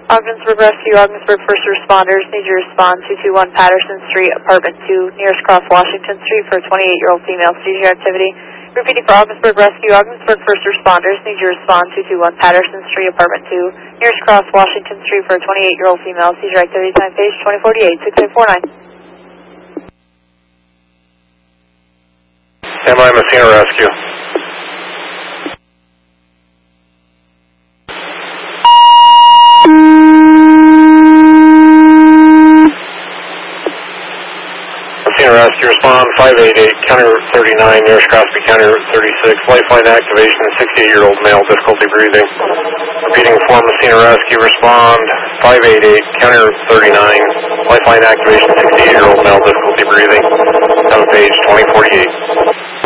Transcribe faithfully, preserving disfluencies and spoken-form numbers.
Ogdensburg Rescue, Ogdensburg First Responders, need you to respond two two one Patterson Street, Apartment two, nearest cross Washington Street for a twenty-eight-year-old female seizure activity. Repeating for Ogdensburg Rescue, Ogdensburg First Responders, need you to respond two two one Patterson Street, Apartment two, nearest cross Washington Street for a twenty-eight-year-old female seizure activity. Time page twenty forty-eight, six eight four nine. Stand by, Messina Rescue. Messina Rescue, respond five eight eight, County Route thirty-nine, nearest Crosby, County Route thirty-six. Lifeline activation, sixty-eight-year-old male, difficulty breathing. Repeating for Messina Rescue, respond five eight eight, County Route thirty-nine. Lifeline activation, sixty-eight-year-old male, difficulty breathing. Down page twenty forty-eight.